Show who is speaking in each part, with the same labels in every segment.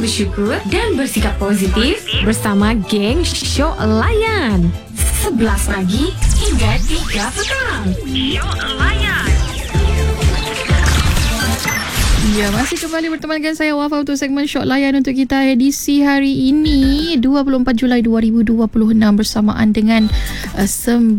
Speaker 1: bersyukur dan bersikap positif bersama geng Syok Layan. 11 pagi hingga 3 petang. Syok Layan.
Speaker 2: Ya, masih kembali berteman dengan saya Wafa untuk segmen Syok Layan untuk kita edisi hari ini 24 Julai 2026 bersamaan dengan 9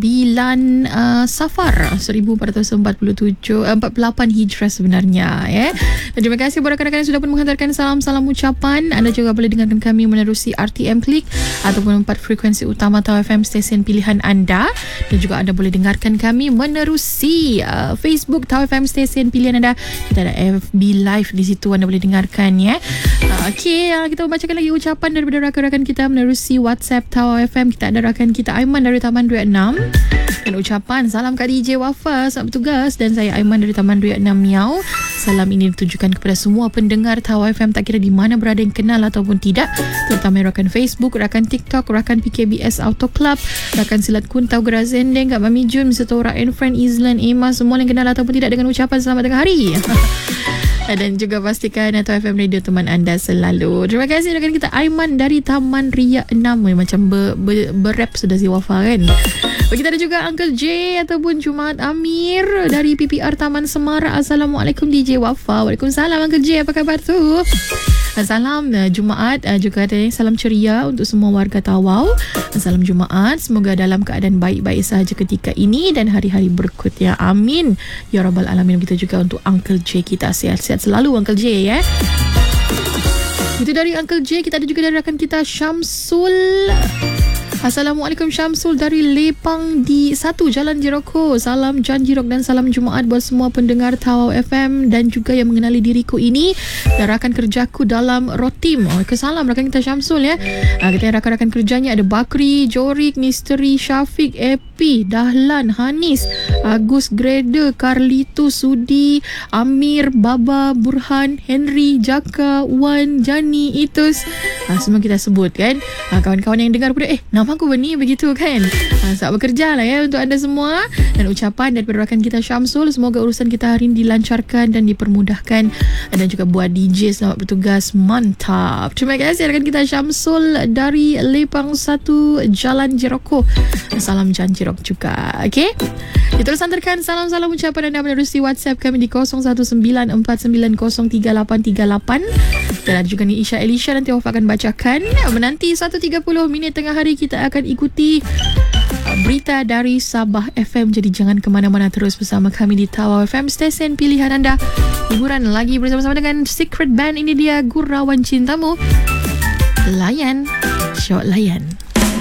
Speaker 2: Safar 1448 Hijrah sebenarnya ya. Dan terima kasih kepada rakan-rakan yang sudah pun menghantarkan salam-salam ucapan. Anda juga boleh dengarkan kami menerusi RTM Klik ataupun 4 frekuensi utama Tau FM stesen pilihan anda, dan juga anda boleh dengarkan kami menerusi Facebook Tau FM stesen pilihan anda. Kita ada FB Live di situ, anda boleh dengarkan ya. Okey, kita membacakan lagi ucapan daripada rakan-rakan kita menerusi WhatsApp Tau FM. Kita ada rakan kita Aiman dari Taman Durian 6 dan ucapan salam Kak DJ Wafa, selamat bertugas, dan saya Aiman dari Taman Durian 6 Miau. Salam ini ditujukan kepada semua pendengar Tau FM, tak kira di mana berada, yang kenal ataupun tidak, terutama rakan Facebook, rakan TikTok, rakan PKBS Auto Club, rakan Silat Kuntau, Gerak Zendeng, Kak Mami Jun, Setora and Friend, Izlan, Emma, semua yang kenal ataupun tidak, dengan ucapan selamat tengah hari. Dan juga pastikan Tau FM Radio teman anda selalu. Terima kasih rakan kita Aiman dari Taman Ria 6. Macam berrap sudah si Wafa kan. Kita ada juga Uncle J ataupun Jumaat Amir dari PPR Taman Semara. Assalamualaikum DJ Wafa. Waalaikumsalam Uncle J, apa khabar tu? Salam Jumaat, juga ada salam ceria untuk semua warga Tawau. Salam Jumaat, semoga dalam keadaan baik-baik sahaja ketika ini dan hari-hari berikutnya. Amin ya Rabbal Alamin. Begitu juga untuk Uncle J kita, sihat-sihat selalu Uncle J ya. Itu dari Uncle J. Kita ada juga dari rakan kita Syamsul. Assalamualaikum Syamsul dari Lepang di 1 Jalan Jiroko. Salam Jan Jirok dan salam Jumaat buat semua pendengar Tau FM dan juga yang mengenali diriku ini dan rakan kerjaku dalam Rotim. Kesalam rakan kita Syamsul ya. Kita rakan-rakan kerjanya ada Bakri, Jorik, Misteri, Syafiq, Epi, Dahlan, Hanis, Agus, Greda, Carlito, Sudi, Amir, Baba, Burhan, Henry, Jaka, Wan, Jani, Itus. Semua kita sebut kan. Kawan-kawan yang dengar pun nama aku ni begitu kan. Selamat bekerja lah ya untuk anda semua. Dan ucapan daripada rakan kita Syamsul, semoga urusan kita hari ini dilancarkan dan dipermudahkan. Dan juga buat DJ selamat bertugas, mantap. Terima kasih rakan kita Syamsul dari Lepang 1 Jalan Jiroko. Salam Jan Jirok juga. Okay, kita terus hantarkan salam-salam ucapan anda menerusi WhatsApp kami di 0194903838. Dan ada juga ni Isha Elisha, nanti Wafa akan bacakan. Menanti 1.30 minit tengah hari kita akan ikuti berita dari Sabah FM. Jadi jangan ke mana-mana, terus bersama kami di Tau FM stesen pilihan anda. Hiburan lagi bersama-sama dengan Secret Band. Ini dia Gurauan Cintamu. Layan, Syok Layan.